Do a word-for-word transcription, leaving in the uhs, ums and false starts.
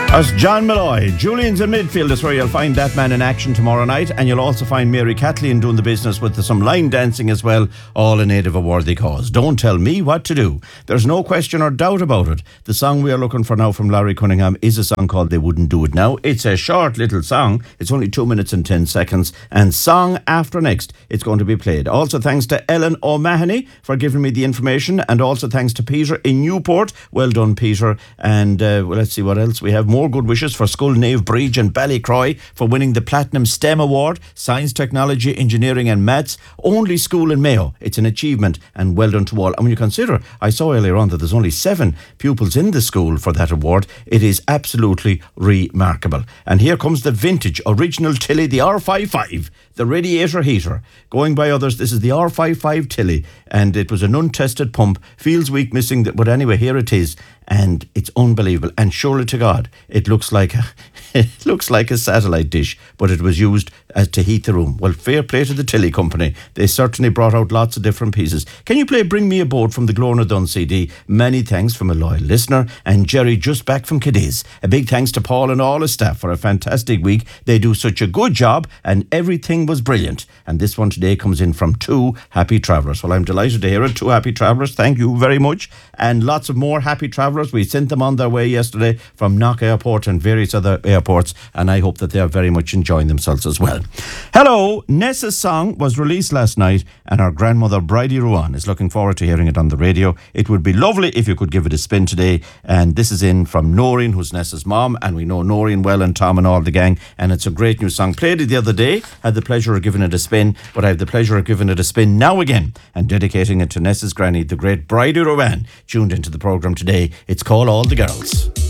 That's John Malloy. Julian's in midfield is where you'll find that man in action tomorrow night, and you'll also find Mary Kathleen doing the business with some line dancing as well, all in aid of a worthy cause. Don't tell me what to do. There's no question or doubt about it. The song we are looking for now from Larry Cunningham is a song called They Wouldn't Do It Now. It's a short little song. It's only two minutes and ten seconds, and song after next it's going to be played. Also thanks to Ellen O'Mahony for giving me the information, and also thanks to Peter in Newport. Well done, Peter. And uh, well, let's see what else we have. More good wishes for Skull, Nave, Bridge and Ballycroy for winning the Platinum STEM Award, Science, Technology, Engineering and Maths. Only school in Mayo. It's an achievement, and well done to all. And when you consider, I saw earlier on that there's only seven pupils in the school for that award, it is absolutely remarkable. And here comes the vintage original Tilly, the R fifty-five, the radiator heater. Going by others, this is the R fifty-five Tilly, and it was an untested pump. Feels weak missing, but anyway, here it is. And it's unbelievable. And surely to God, it looks like a, it looks like a satellite dish, but it was used as to heat the room. Well, fair play to the Tilly Company. They certainly brought out lots of different pieces. Can you play Bring Me a Boat from the Glorna Dunn C D? Many thanks from a loyal listener. And Jerry just back from Cadiz. A big thanks to Paul and all his staff for a fantastic week. They do such a good job, and everything was brilliant. And this one today comes in from Two Happy Travellers. Well, I'm delighted to hear it. Two Happy Travellers, thank you very much. And lots of more happy travellers. We sent them on their way yesterday from Knock Airport and various other airports, and I hope that they are very much enjoying themselves as well. Hello, Nessa's song was released last night, and our grandmother Bridie Ruan is looking forward to hearing it on the radio. It would be lovely if you could give it a spin today. And this is in from Noreen, who's Nessa's mom, and we know Noreen well, and Tom and all the gang, and it's a great new song. Played it the other day, had the pleasure of giving it a spin, but I have the pleasure of giving it a spin now again and dedicating it to Nessa's granny, the great Bridie Ruan, tuned into the programme today. It's called All the Girls.